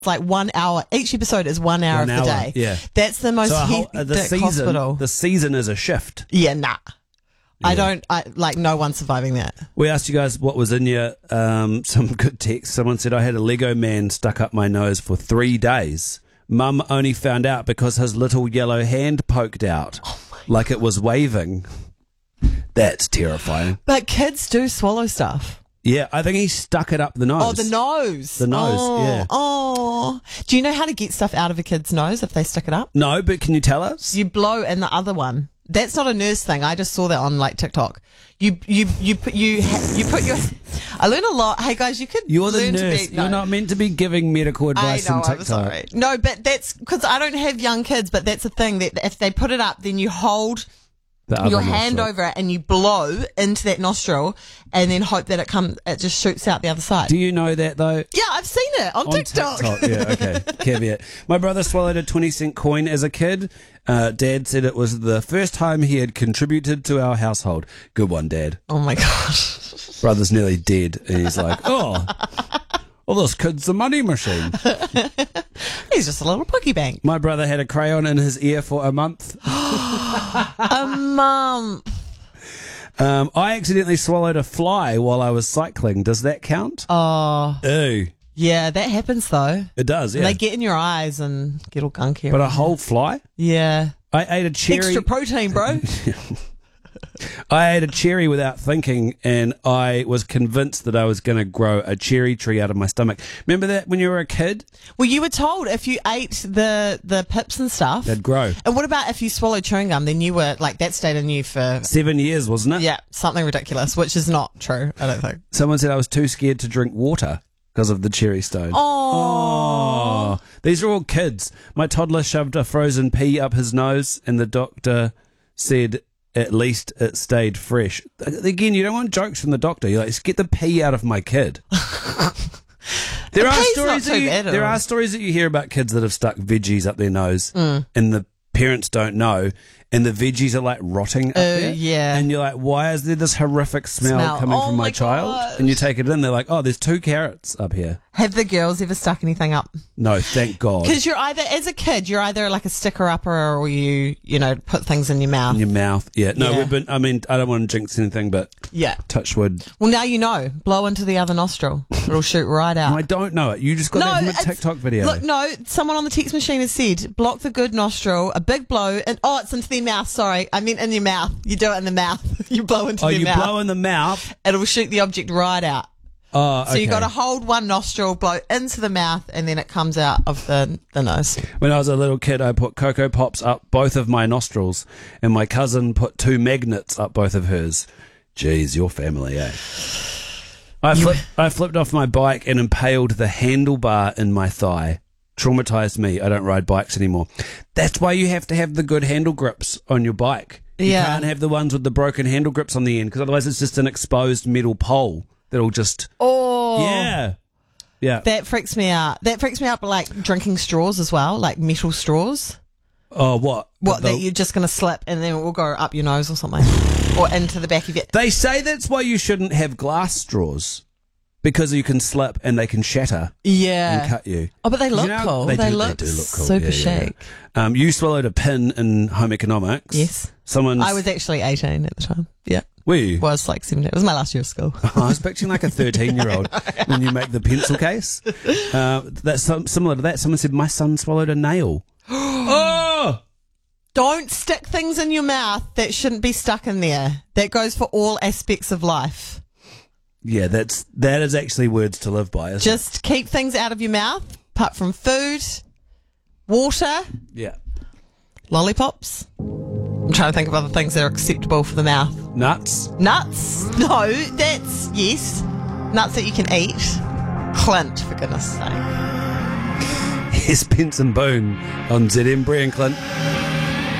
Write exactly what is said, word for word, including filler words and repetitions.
It's like one hour. Each episode is one hour One of the hour, day. yeah. That's the most So a whole, hectic uh, the season, hospital. the season is a shift. Yeah, nah. I Yeah. don't, I like no one surviving that. We asked you guys what was in your, um, some good text. Someone said, I had a Lego man stuck up my nose for three days. Mum only found out because his little yellow hand poked out, Oh like it was waving. That's terrifying. But kids do swallow stuff. Yeah, I think he stuck it up the nose. Oh, the nose. The nose, oh, yeah. Oh. Do you know how to get stuff out of a kid's nose if they stick it up? No, but can you tell us? You blow in the other one. That's not a nurse thing. I just saw that on like TikTok. You you you put you ha- you put your. I learn a lot. Hey guys, you could. You're the learn nurse. To be, no. You're not meant to be giving medical advice I know, on TikTok. I'm sorry. No, but that's because I don't have young kids. But that's the thing that if they put it up, then you hold The other your hand nostril. over it and you blow into that nostril, and then hope that it comes. It just shoots out the other side. Do you know that though? Yeah, I've seen it on, On TikTok. TikTok. Yeah, okay. Caveat. My brother swallowed a twenty cent coin as a kid. Uh, Dad said it was the first time he had contributed to our household. Good one, Dad. Oh my gosh. Brother's nearly dead. And he's like, oh, well, this kid's a money machine. He's just a little piggy bank. My brother had a crayon in his ear for a month. A mum. Um, I accidentally swallowed a fly while I was cycling. Does that count? Oh, Ew. yeah, that happens though. It does, yeah. They get in your eyes and get all gunky. But a whole fly? yeah. I ate a cherry. Extra protein, bro. I ate a cherry without thinking, and I was convinced that I was going to grow a cherry tree out of my stomach. Remember that when you were a kid? Well, you were told if you ate the, the pips and stuff. They'd grow. And what about if you swallowed chewing gum? Then you were, like, that stayed in you for, Seven years, wasn't it? yeah, something ridiculous, which is not true, I don't think. Someone said I was too scared to drink water because of the cherry stone. Oh. Oh. These are all kids. My toddler shoved a frozen pea up his nose, and the doctor said at least it stayed fresh. Again, you don't want jokes from the doctor. You're like, get the pea out of my kid. There The are pea's not stories. That too you, bad at there all. are stories that you hear about kids that have stuck veggies up their nose, Mm. and the parents don't know, and the veggies are like rotting up there. yeah. And you're like, why is there this horrific smell, Smell. coming Oh from my, my child? gosh. And you take it in, they're like, oh, there's two carrots up here. Have the girls ever stuck anything up? No, thank God. Because you're either, as a kid, you're either like a sticker upper or you, you know, put things in your mouth. In your mouth. Yeah. No, Yeah. we've been, I mean, I don't want to jinx anything, but Yeah. touch wood. Well, now you know. Blow into the other nostril. It'll shoot right out. I don't know it. You just got that from a it's- TikTok video. Look, no, someone on the text machine has said, block the good nostril, a big blow, and oh, it's into their mouth. Sorry, I mean in your mouth. You do it in the mouth. You blow into oh, their you mouth. blow in the mouth? It'll shoot the object right out. Oh, So okay. you got to hold one nostril, blow into the mouth, and then it comes out of the, the nose. When I was a little kid, I put Cocoa Pops up both of my nostrils, and my cousin put two magnets up both of hers. Jeez, your family, eh? I, flip, I flipped off my bike and impaled the handlebar in my thigh. Traumatized me. I don't ride bikes anymore. That's why you have to have the good handle grips on your bike. You Yeah. can't have the ones with the broken handle grips on the end, because otherwise it's just an exposed metal pole that'll just... Oh, Yeah. Yeah. that freaks me out. That freaks me out, but like drinking straws as well, like metal straws. Oh, what? What, The- that you're just going to slip and then it will go up your nose or something, or into the back of your. They say that's why you shouldn't have glass straws, because you can slip and they can shatter Yeah. and cut you. Oh, but they look You know, cool. They, They, do, look, they do look cool. super Yeah, yeah, yeah. chic. Um, you swallowed a pin in home economics. Yes. Someone. I was actually eighteen at the time. Yeah. Were you? Was like seventeen. It was my last year of school. I was picturing like a thirteen-year-old when you make the pencil case. Uh, that's some, similar to that. Someone said my son swallowed a nail. Oh. Don't stick things in your mouth that shouldn't be stuck in there. That goes for all aspects of life. Yeah, that's that is actually words to live by. Isn't Just keep things out of your mouth, apart from food, water, it? Yeah. lollipops. I'm trying to think of other things that are acceptable for the mouth. Nuts. Nuts? No, that's yes. Nuts that you can eat. Clint, for goodness sake. Yes, Pence and Boone on Z M. Brie and Clint.